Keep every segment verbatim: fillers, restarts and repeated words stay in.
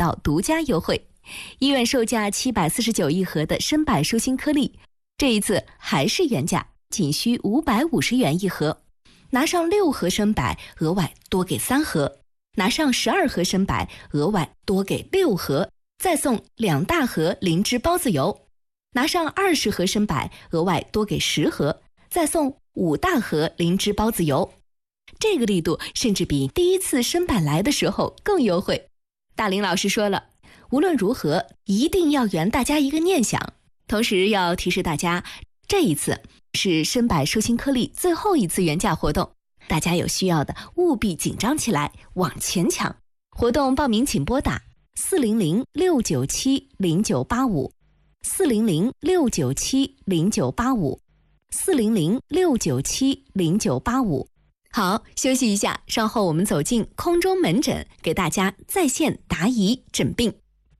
药独家优惠。医院售价七百四十九一盒的参柏舒心颗粒，这一次还是原价，仅需五百五十元一盒。拿上六盒参柏，额外多给三盒；拿上十二盒参柏，额外多给六盒，再送两大盒灵芝孢子油；拿上二十盒参柏，额外多给十盒，再送五大盒灵芝孢子油。这个力度甚至比第一次参柏来的时候更优惠。大林老师说了，无论如何一定要圆大家一个念想，同时要提示大家，这一次是参柏舒心颗粒最后一次原价活动，大家有需要的务必紧张起来，往前抢。活动报名请拨打四零零六九七零九八五，四零零六九七零九八五，四零零六九七零九八五。好，休息一下，稍后我们走进空中门诊，给大家在线答疑诊病。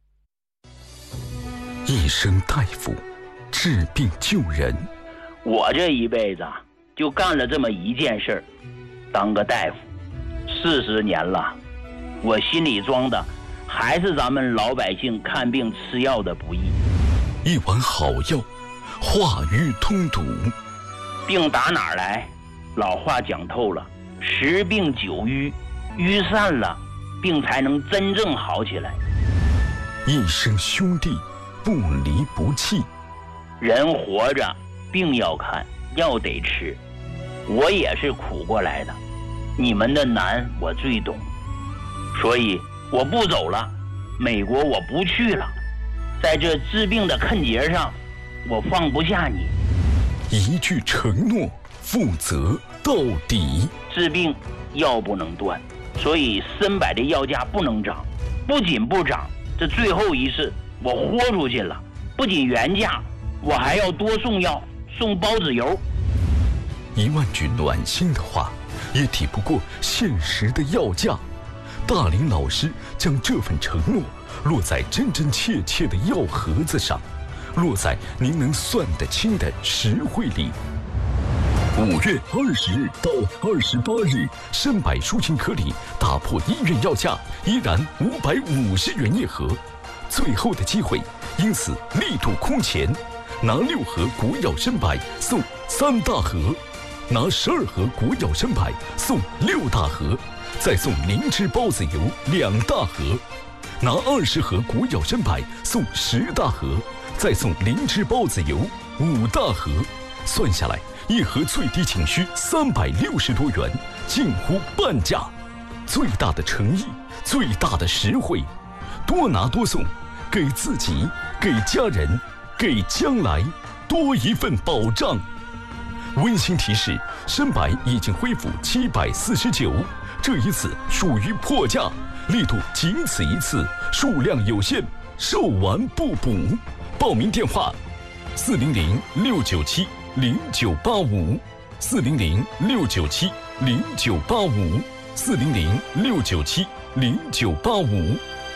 一生大夫，治病救人。 我这一辈子就干了这么一件事儿，当个大夫，四十年了，我心里装的还是咱们老百姓看病吃药的不易。 一碗好药，化瘀通毒。 病打哪儿来？老话讲透了，十病九瘀，瘀散了，病才能真正好起来。 一生兄弟，不离不弃。 人活着，病要看，药得吃。我也是苦过来的，你们的难我最懂，所以我不走了，美国我不去了，在这治病的坎节上，我放不下你。 一句承诺，负责到底。 治病药不能断，所以参柏的药价不能涨，不仅不涨，这最后一次我豁出去了，不仅原价，我还要多送药，送孢子油。 一万句暖心的话，也抵不过现实的药价。大林老师将这份承诺落在真真切切的药盒子上，落在您能算得清的实惠里。五月二十日到二十八日，参柏舒心颗粒打破医院药价，依然五百五十元一盒。最后的机会，因此力度空前，拿六盒国药参柏送三大盒，拿十二盒国药参柏送六大盒，再送灵芝孢子油两大盒，拿二十盒国药参柏送十大盒，再送灵芝孢子油五大盒，算下来一盒最低仅需三百六十多元，近乎半价。最大的诚意，最大的实惠，多拿多送，给自己，给家人，给将来多一份保障。温馨提示：参柏已经恢复七百四十九，这一次属于破价，力度仅此一次，数量有限，售完不补。报名电话：四零零六九七零九八五，四零零六九七零九八五，四零零六九七零九八五。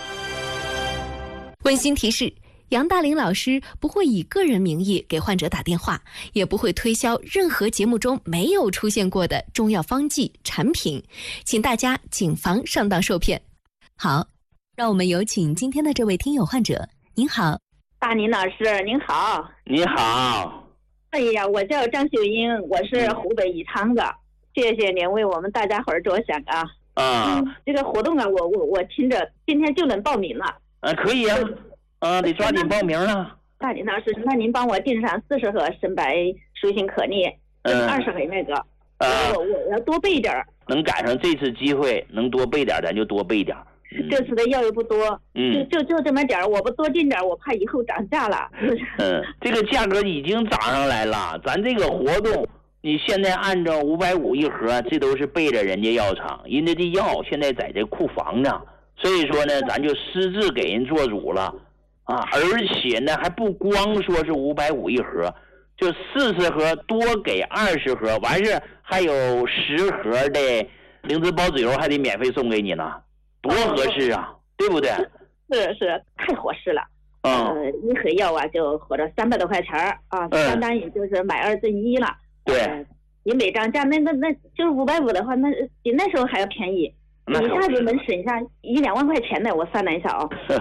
温馨提示：杨大林老师不会以个人名义给患者打电话，也不会推销任何节目中没有出现过的中药方剂产品，请大家谨防上当受骗。好，让我们有请今天的这位听友患者。您好。 大林老师您好。 你好。 哎呀，我叫张秀英，我是湖北宜昌的，谢谢您为我们大家伙儿着想啊。 啊、 嗯，这个活动啊，我我我听着今天就能报名了。 啊，可以啊，啊，得抓紧报名了。 大林老师，那您帮我订上四十盒参柏舒心颗粒，嗯，二十盒那个， 啊， 我我要多备点儿。 能赶上这次机会，能多备点，咱就多备点。 嗯、这次的药又不多， 嗯， 就就就这么点儿，我不多进点儿，我怕以后涨价了。 嗯，这个价格已经涨上来了，咱这个活动，你现在按照五百五一盒，这都是背着人家药厂，人家这药现在在这库房呢。所以说呢，咱就私自给人做主了啊！而且呢，还不光说是五百五一盒，就四十盒多给二十盒，完事还有十盒的灵芝孢子油还得免费送给你呢，多合适啊，对不对？ 是是，太合适了。 嗯、 呃，一盒药啊，就合着三百多块钱啊， 嗯、 相当于就是买二赠一了。 对， 呃、你每张价那那那就是五百五的话，那比那时候还要便宜。一下子能省下一两万块钱的，我算了一下啊、哦。